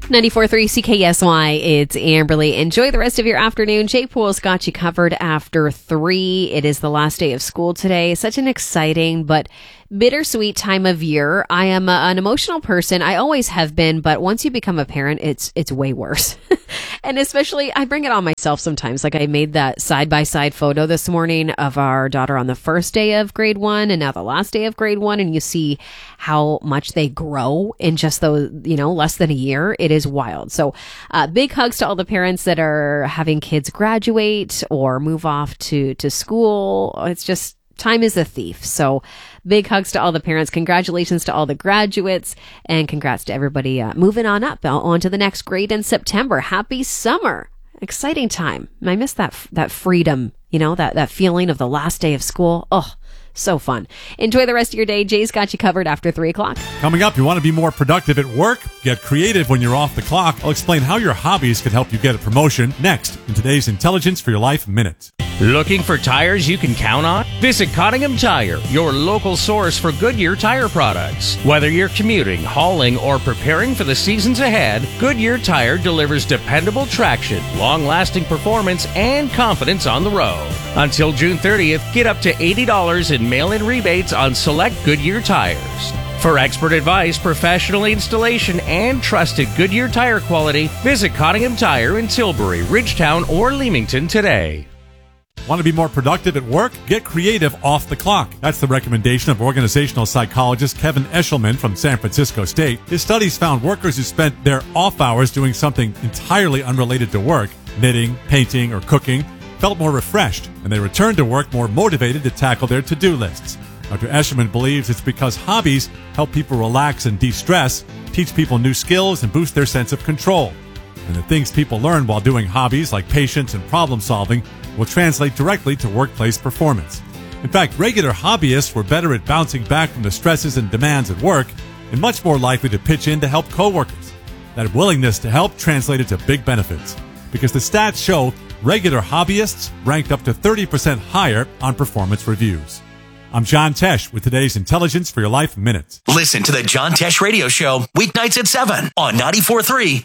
94.3 CKSY, it's Amberly. Enjoy the rest of your afternoon. Jake Poole's got you covered after 3. It is the last day of school today. Such an exciting but bittersweet time of year. I am an emotional person. I always have been, but once you become a parent, it's way worse. And especially, I bring it on myself sometimes. Like I made that side-by-side photo this morning of our daughter on the first day of grade 1 and now the last day of grade 1. And you see how much they grow in just those, less than a year. It is wild. So big hugs to all the parents that are having kids graduate or move off to school. It's just, time is a thief. So big hugs to all the parents. Congratulations to all the graduates, and congrats to everybody moving on up on to the next grade in September. Happy summer. Exciting time. I miss that freedom, that feeling of the last day of school. Oh, so fun. Enjoy the rest of your day. Jay's got you covered after 3 o'clock. Coming up, you want to be more productive at work? Get creative when you're off the clock. I'll explain how your hobbies could help you get a promotion next in today's Intelligence for Your Life Minute. Looking for tires you can count on? Visit Cottingham Tire, your local source for Goodyear tire products. Whether you're commuting, hauling, or preparing for the seasons ahead, Goodyear Tire delivers dependable traction, long-lasting performance, and confidence on the road. Until June 30th, get up to $80 in mail-in rebates on select Goodyear tires. For expert advice, professional installation, and trusted Goodyear tire quality, visit Cottingham Tire in Tilbury, Ridgetown, or Leamington today. Want to be more productive at work? Get creative off the clock. That's the recommendation of organizational psychologist Kevin Eshelman from San Francisco State. His studies found workers who spent their off hours doing something entirely unrelated to work, knitting, painting, or cooking, felt more refreshed, and they returned to work more motivated to tackle their to-do lists. Dr. Eshelman believes it's because hobbies help people relax and de-stress, teach people new skills, and boost their sense of control. And the things people learn while doing hobbies like patience and problem solving will translate directly to workplace performance. In fact, regular hobbyists were better at bouncing back from the stresses and demands at work and much more likely to pitch in to help coworkers. That willingness to help translated to big benefits because the stats show regular hobbyists ranked up to 30% higher on performance reviews. I'm John Tesh with today's Intelligence for Your Life Minute. Listen to the John Tesh Radio Show weeknights at 7 on 94.3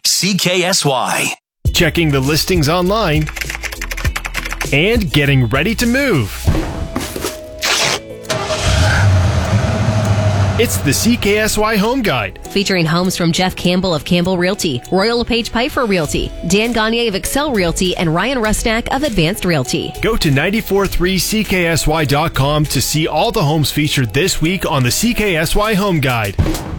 CKSY. Checking the listings online and getting ready to move. It's the CKSY Home Guide. Featuring homes from Jeff Campbell of Campbell Realty, Royal LePage Piper Realty, Dan Gagne of Excel Realty, and Ryan Rusnak of Advanced Realty. Go to 943CKSY.com to see all the homes featured this week on the CKSY Home Guide.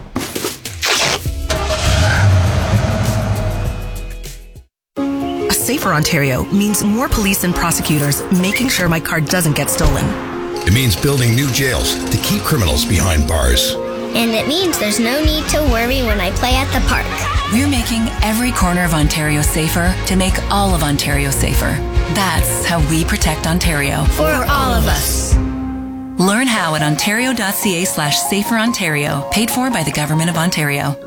A safer Ontario means more police and prosecutors making sure my car doesn't get stolen. It means building new jails to keep criminals behind bars. And it means there's no need to worry when I play at the park. We're making every corner of Ontario safer to make all of Ontario safer. That's how we protect Ontario. For all of us. Learn how at ontario.ca/saferontario. Paid for by the Government of Ontario.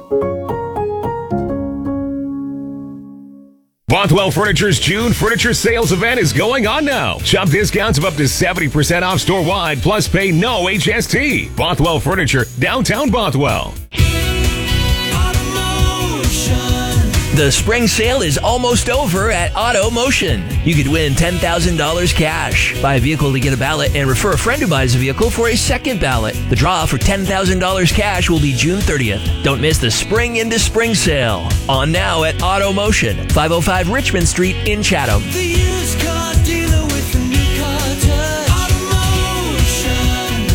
Bothwell Furniture's June Furniture Sales event is going on now. Shop discounts of up to 70% off store-wide, plus pay no HST. Bothwell Furniture, downtown Bothwell. The spring sale is almost over at Auto Motion. You could win $10,000 cash. Buy a vehicle to get a ballot and refer a friend who buys a vehicle for a second ballot. The draw for $10,000 cash will be June 30th. Don't miss the Spring into Spring sale. On now at Auto Motion, 505 Richmond Street in Chatham. The used car dealer with the new car touch. Auto Motion.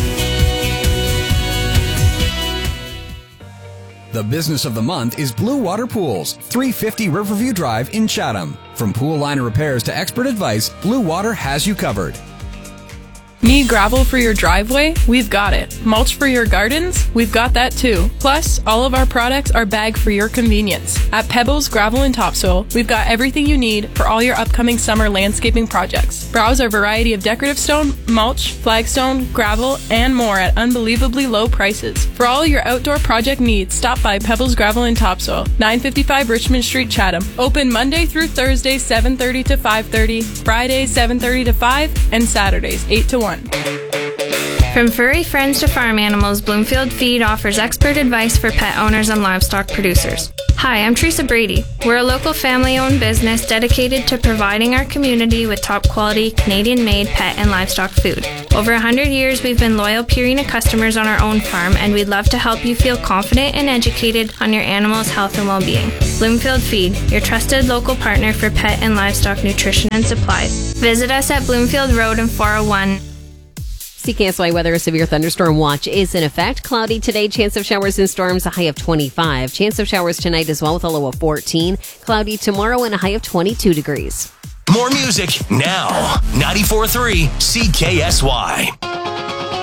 The business of the month is Blue Water Pools, 350 Riverview Drive in Chatham. From pool liner repairs to expert advice, Blue Water has you covered. Need gravel for your driveway? We've got it. Mulch for your gardens? We've got that too. Plus, all of our products are bagged for your convenience. At Pebbles Gravel and Topsoil, we've got everything you need for all your upcoming summer landscaping projects. Browse our variety of decorative stone, mulch, flagstone, gravel, and more at unbelievably low prices. For all your outdoor project needs, stop by Pebbles Gravel and Topsoil, 955 Richmond Street, Chatham. Open Monday through Thursday, 7:30 to 5:30, Fridays 7:30 to 5, and Saturdays 8 to 1. From furry friends to farm animals, Bloomfield Feed offers expert advice for pet owners and livestock producers. Hi, I'm Teresa Brady. We're a local family-owned business dedicated to providing our community with top-quality, Canadian-made pet and livestock food. Over 100 years, we've been loyal Purina customers on our own farm, and we'd love to help you feel confident and educated on your animal's health and well-being. Bloomfield Feed, your trusted local partner for pet and livestock nutrition and supplies. Visit us at Bloomfield Road and 401. CKSY weather, a severe thunderstorm watch is in effect. Cloudy today, chance of showers and storms, a high of 25. Chance of showers tonight as well with a low of 14. Cloudy tomorrow and a high of 22 degrees. More music now. 94.3 CKSY.